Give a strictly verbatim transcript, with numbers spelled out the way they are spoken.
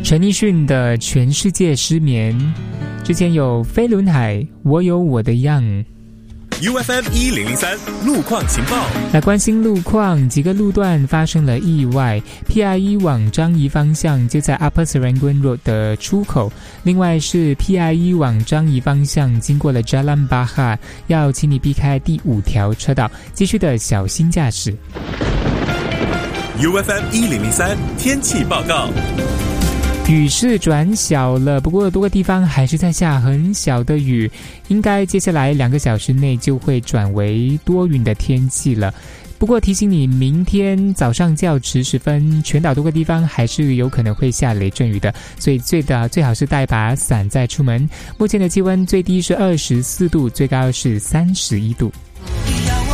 陈奕迅的《全世界失眠》，之前有飞轮海，我有我的样。 U F M 一零零三路况情报， 来关心路况，几个路段发生了意外。P I E 往樟宜方向就在 Upper Serangoon Road 的出口，另外是 P I E 往樟宜方向经过了 Jalan Bahar， 要请你避开第五条车道，继续的小心驾驶。 U F M 一零零三天气报告。 雨势转小了，不过多个地方还是在下很小的雨，应该接下来两个小时内就会转为多云的天气了。不过提醒你，明天早上较迟时分，全岛多个地方还是有可能会下雷阵雨的，所以最的最好是带把伞再出门。目前的气温最低是二十四度，最高是三十一度。